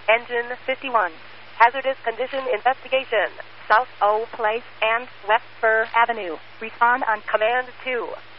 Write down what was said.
Engine 51. Hazardous condition investigation. South O Place and West Fir Avenue. Respond on Command 2.